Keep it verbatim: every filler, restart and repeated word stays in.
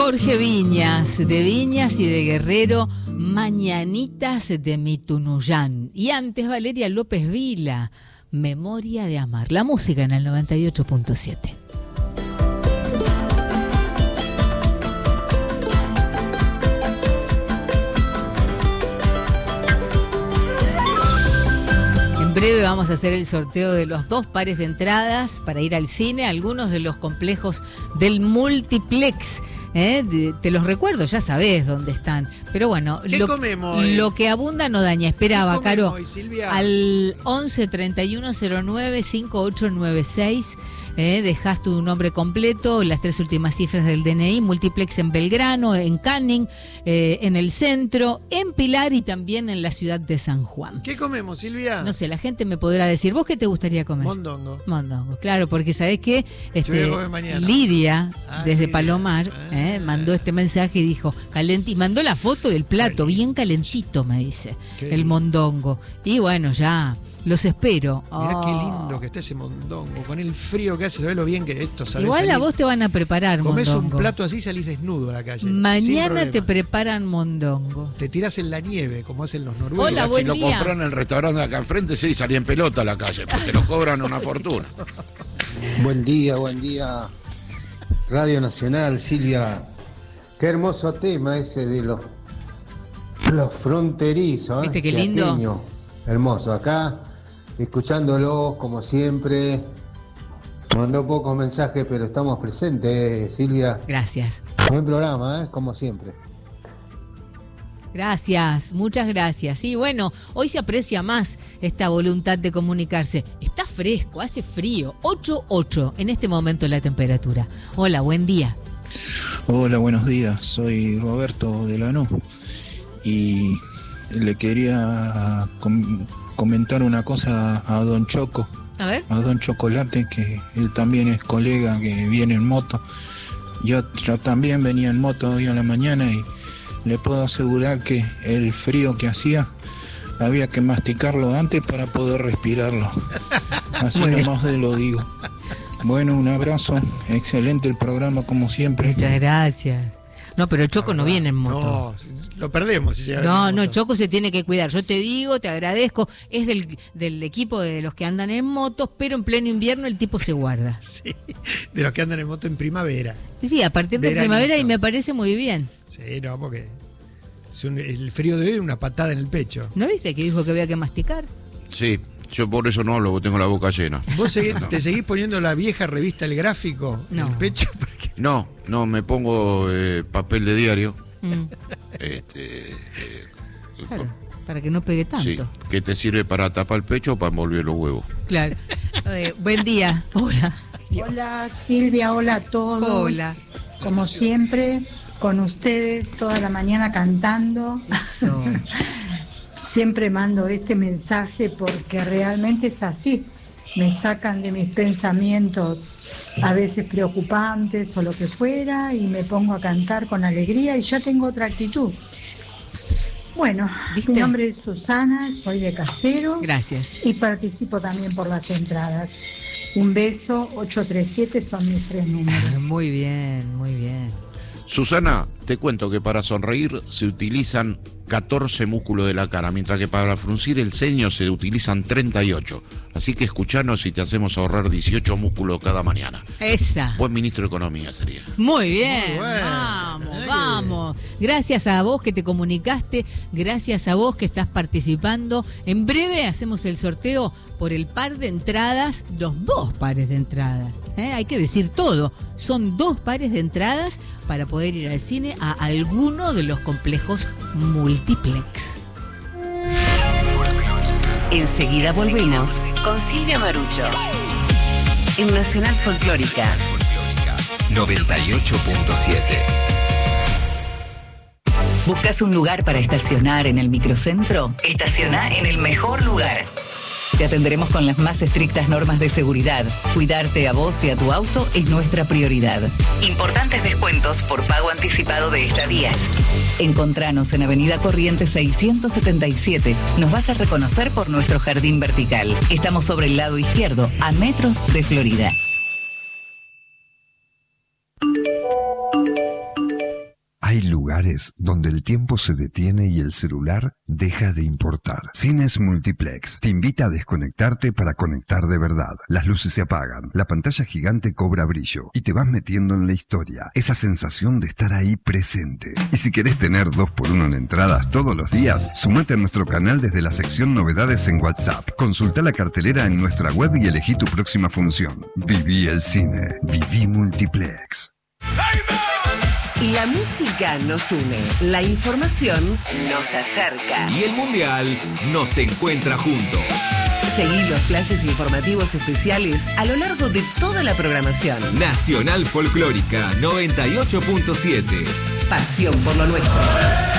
Jorge Viñas, de Viñas y de Guerrero, Mañanitas de mi Tunuyán. Y antes Valeria López Vila, Memoria de Amar. La música en el noventa y ocho punto siete. En breve vamos a hacer el sorteo de los dos pares de entradas para ir al cine, algunos de los complejos del Multiplex. ¿Eh? De, te los recuerdo, ya sabés dónde están. Pero bueno, ¿Qué lo, comemos hoy? Lo que abunda no daña. Esperaba, Caro, hoy, Silvia? al once treinta y uno cero nueve cincuenta y ocho noventa y seis. Eh, dejás tu nombre completo, las tres últimas cifras del D N I, Multiplex en Belgrano, en Canning, eh, en el centro, en Pilar y también en la ciudad de San Juan. ¿Qué comemos, Silvia? No sé, la gente me podrá decir, ¿vos qué te gustaría comer? Mondongo. Mondongo, claro, porque ¿sabés qué? Este, Yo voy a comer mañana. Lidia, Ah, desde Lidia. Palomar, Ah. eh, mandó este mensaje y dijo, calenti, y mandó la foto del plato, bien calentito, me dice, Qué el lindo. mondongo. Y bueno, ya, los espero. Mirá Oh. qué lindo que está ese mondongo, con el frío que hace, ¿sabés lo bien que esto sabe? Igual a salir? vos te van a preparar Comés mondongo. un plato así y salís desnudo a la calle. sin Mañana problema. te preparan mondongo. Te tirás en la nieve, como hacen los noruegos. Hola, Si buen lo día. compró en el restaurante de acá enfrente, sí, salí en pelota a la calle, porque lo cobran una fortuna. Buen día, buen día. Radio Nacional, Silvia. Qué hermoso tema ese de los, los fronterizos. ¿eh? ¿Viste qué lindo? Chaqueño. Hermoso. Acá, escuchándolos como siempre. Mandó pocos mensajes, pero estamos presentes, Silvia. Gracias. Buen programa, ¿eh? Como siempre. Gracias, muchas gracias. Sí, bueno, hoy se aprecia más esta voluntad de comunicarse. Está fresco, hace frío. ocho ocho en este momento la temperatura. Hola, buen día. Hola, buenos días. Soy Roberto de Lanús y le quería com- comentar una cosa a Don Choco, A ver. a Don Chocolate, que él también es colega que viene en moto. Yo, yo también venía en moto hoy a la mañana y le puedo asegurar que el frío que hacía había que masticarlo antes para poder respirarlo. Así Muy bien. nomás te lo digo. Bueno, un abrazo. Excelente el programa como siempre. Muchas gracias. No, pero Choco no viene en moto. No, si- lo perdemos si llega No, en no, moto. Choco se tiene que cuidar. Yo te digo, te agradezco. Es del, del equipo de los que andan en motos, pero en pleno invierno el tipo se guarda. Sí, de los que andan en moto en primavera. Sí, sí, a partir de Veranito. primavera y me parece muy bien. Sí, no, porque es un- el frío de hoy es una patada en el pecho. ¿No viste que dijo que había que masticar? Sí, yo por eso no hablo, porque tengo la boca llena. ¿Vos segui- te seguís poniendo la vieja revista El Gráfico en No. el pecho? Porque No, no, me pongo eh, papel de diario. Mm, Este, eh, claro, para que no pegue tanto. sí, que te sirve para tapar el pecho o para envolver los huevos. Claro. Eh, buen día. Hola. Hola Silvia, hola a todos. Hola. Como siempre, con ustedes toda la mañana cantando. Eso. Siempre mando este mensaje porque realmente es así. Me sacan de mis pensamientos a veces preocupantes o lo que fuera y me pongo a cantar con alegría y ya tengo otra actitud. Bueno, ¿Viste? mi nombre es Susana, soy de Casero. Gracias. Y participo también por las entradas. Un beso, ocho tres siete son mis tres números. Muy bien, muy bien. Susana, te cuento que para sonreír se utilizan catorce músculos de la cara, mientras que para fruncir el ceño se utilizan treinta y ocho. Así que escuchanos y te hacemos ahorrar dieciocho músculos cada mañana. Esa. Buen ministro de Economía sería. Muy bien. Muy bueno. Vamos, Mirá que vamos. Gracias a vos que te comunicaste, gracias a vos que estás participando. En breve hacemos el sorteo por el par de entradas, los dos pares de entradas. ¿eh? Hay que decir todo. Son dos pares de entradas para poder ir al cine a alguno de los complejos Multiplex. Enseguida volvemos con Silvia Marucho en Nacional Folclórica noventa y ocho punto siete. ¿Buscas un lugar para estacionar en el microcentro? Estaciona en el mejor lugar. Te atenderemos con las más estrictas normas de seguridad. Cuidarte a vos y a tu auto es nuestra prioridad. Importantes descuentos por pago anticipado de estadías. Encontranos en Avenida Corrientes seiscientos setenta y siete. Nos vas a reconocer por nuestro jardín vertical. Estamos sobre el lado izquierdo, a metros de Florida. Hay lugares donde el tiempo se detiene y el celular deja de importar. Cines Multiplex te invita a desconectarte para conectar de verdad. Las luces se apagan, la pantalla gigante cobra brillo y te vas metiendo en la historia. Esa sensación de estar ahí presente. Y si querés tener dos por uno en entradas todos los días, sumate a nuestro canal desde la sección Novedades en WhatsApp. Consulta la cartelera en nuestra web y elegí tu próxima función. Viví el cine. Viví Multiplex. La música nos une, la información nos acerca. Y el mundial nos encuentra juntos. Seguí los flashes informativos especiales a lo largo de toda la programación. Nacional Folclórica noventa y ocho punto siete. Pasión por lo nuestro.